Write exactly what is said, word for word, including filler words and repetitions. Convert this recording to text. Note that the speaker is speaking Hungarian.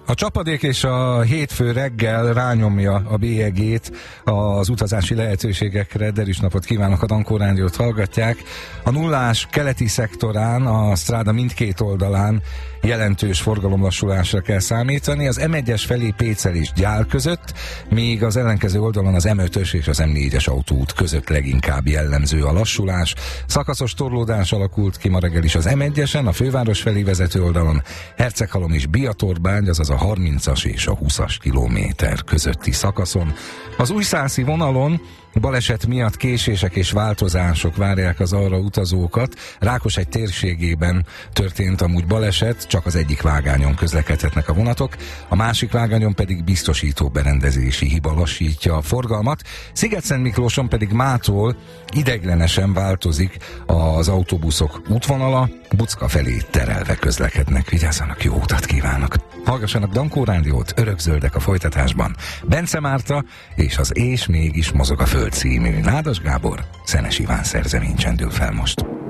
A csapadék és a hétfő reggel rányomja a bélyegét az utazási lehetőségekre. Derűs napot kívánok, a Dankó Rádiót hallgatják. A nullás keleti szektorán, a stráda mindkét oldalán jelentős forgalomlassulásra kell számítani. Az em egyes felé Pécel és Gyál között, míg az ellenkező oldalon az em ötös és az em négyes autóút között leginkább jellemző a lassulás. Szakaszos torlódás alakult ki ma reggel is az em egyesen, a főváros felé vezető oldalon Herceghalom és Biatorbágy, azaz a harmincas és a húszas kilométer közötti szakaszon. Az újszászi vonalon baleset miatt késések és változások várják az arra utazókat. Rákoshegy térségében történt amúgy baleset, csak az egyik vágányon közlekedhetnek a vonatok, a másik vágányon pedig biztosító berendezési hiba lassítja a forgalmat. Szigetszent Miklóson pedig mától ideiglenesen változik az autóbuszok útvonala, Bucka felé terelve közlekednek. Vigyázzanak, jó utat kívánok! Hallgassanak Dankó Rádiót, örökzöldek a folytatásban. Bence Márta és az És mégis mozog a Föld című. Nádas Gábor, Szenes Iván szerzemény csendül fel most.